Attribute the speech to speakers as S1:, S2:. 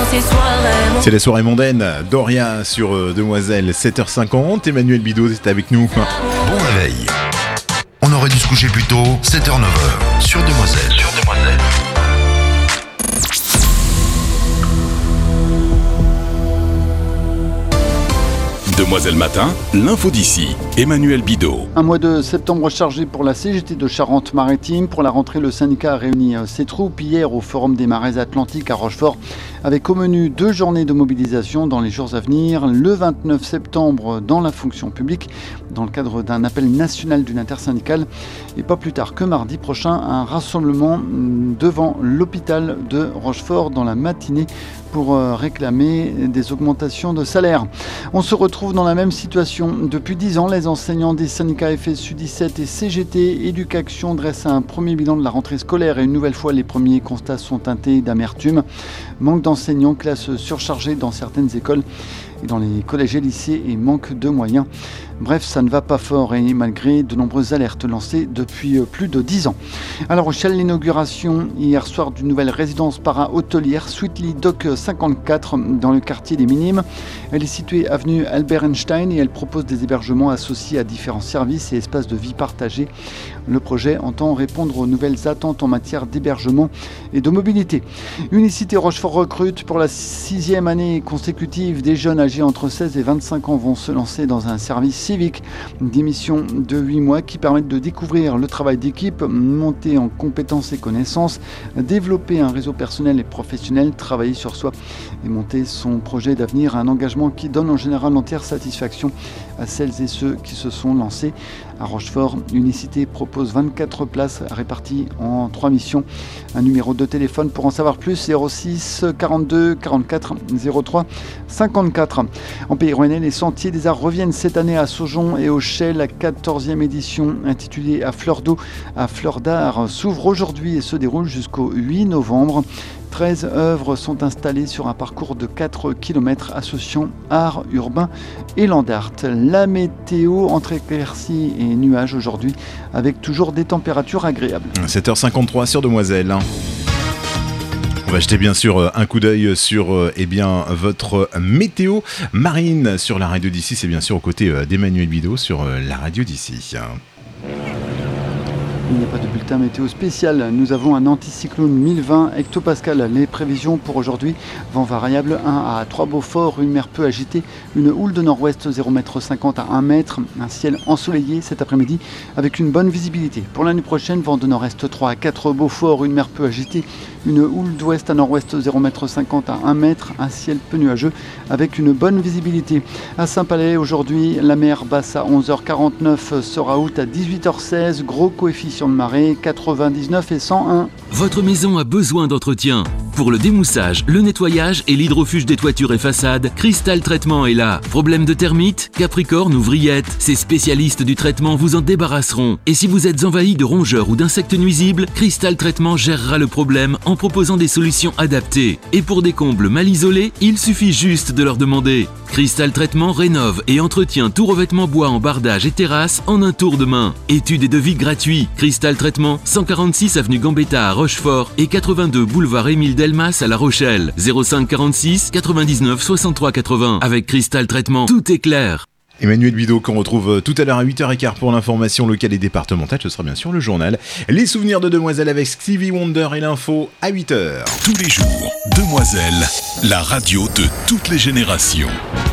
S1: C'est la soirée mondaine, Doria sur Demoiselle, 7h50. Emmanuel Bidot est avec nous.
S2: Bon réveil. On aurait dû se coucher plus tôt, 7h-9h, sur Demoiselle.
S3: Demoiselle Matin, l'info d'ici, Emmanuel Bidot.
S4: Un mois de septembre chargé pour la CGT de Charente-Maritime. Pour la rentrée, le syndicat a réuni ses troupes hier au Forum des Marais Atlantiques à Rochefort, avec au menu 2 journées de mobilisation dans les jours à venir. Le 29 septembre dans la fonction publique, dans le cadre d'un appel national d'une intersyndicale. Et pas plus tard que mardi prochain, un rassemblement devant l'hôpital de Rochefort dans la matinée pour réclamer des augmentations de salaire. On se retrouve dans la même situation. Depuis 10 ans, les enseignants des syndicats FSU 17 et CGT Éducation dressent un premier bilan de la rentrée scolaire et une nouvelle fois, les premiers constats sont teintés d'amertume. Manque d'enseignants, classes surchargées dans certaines écoles et dans les collèges et lycées et manque de moyens. Bref, ça ne va pas fort et malgré de nombreuses alertes lancées depuis plus de 10 ans. À La Rochelle, l'inauguration hier soir d'une nouvelle résidence para-hôtelière, Sweetly Dock 54, dans le quartier des Minimes. Elle est située avenue Albert Einstein et elle propose des hébergements associés à différents services et espaces de vie partagés. Le projet entend répondre aux nouvelles attentes en matière d'hébergement et de mobilité. Unicité Rochefort recrute pour la 6e année consécutive. Des jeunes âgés entre 16 et 25 ans vont se lancer dans un service civique, des missions de 8 mois qui permettent de découvrir le travail d'équipe, monter en compétences et connaissances, développer un réseau personnel et professionnel, travailler sur soi et monter son projet d'avenir. Un engagement qui donne en général entière satisfaction à celles et ceux qui se sont lancés. À Rochefort, Unicité propose 24 places réparties en 3 missions. Un numéro de téléphone pour en savoir plus, 06 42 44 03 54. En Pays Rouennais, les Sentiers des Arts reviennent cette année à Saujon et au Chais. La 14e édition, intitulée À fleur d'eau, à fleur d'art, s'ouvre aujourd'hui et se déroule jusqu'au 8 novembre. 13 œuvres sont installées sur un parcours de 4 km associant art urbain et land art. La météo entre éclaircies et nuages aujourd'hui, avec toujours des températures agréables.
S1: 7h53 sur Demoiselle. On va jeter bien sûr un coup d'œil sur votre météo marine sur la radio d'ici. C'est bien sûr aux côtés d'Emmanuel Bidot sur la radio d'ici.
S4: Il n'y a pas de bulletin météo spécial. Nous avons un anticyclone 1020 hectopascal. Les prévisions pour aujourd'hui, vent variable 1 à 3 Beaufort, une mer peu agitée, une houle de nord-ouest 0,50 m à 1 m, un ciel ensoleillé cet après-midi avec une bonne visibilité. Pour l'année prochaine, vent de nord-est 3 à 4 Beaufort, une mer peu agitée, une houle d'ouest à nord-ouest 0,50 m à 1 m, un ciel peu nuageux avec une bonne visibilité. À Saint-Palais, aujourd'hui, la mer basse à 11h49 sera haute à 18h16, gros coefficient de marée 99 et 101.
S5: Votre maison a besoin d'entretien. Pour le démoussage, le nettoyage et l'hydrofuge des toitures et façades, Cristal Traitement est là. Problème de termites, capricorne ou vrillettes, ces spécialistes du traitement vous en débarrasseront. Et si vous êtes envahi de rongeurs ou d'insectes nuisibles, Cristal Traitement gérera le problème en proposant des solutions adaptées. Et pour des combles mal isolés, il suffit juste de leur demander. Cristal Traitement rénove et entretient tout revêtement bois en bardage et terrasse en un tour de main. Études et devis gratuits. Cristal Traitement, 146 avenue Gambetta à Rochefort et 82 boulevard Émile Delmas à La Rochelle. 05 46 99 63 80. Avec Cristal Traitement, tout est clair.
S1: Emmanuel Bidot qu'on retrouve tout à l'heure à 8h15 pour l'information locale et départementale. Ce sera bien sûr le journal. Les souvenirs de Demoiselle avec Stevie Wonder et l'info à 8h.
S3: Tous les jours, Demoiselle, la radio de toutes les générations.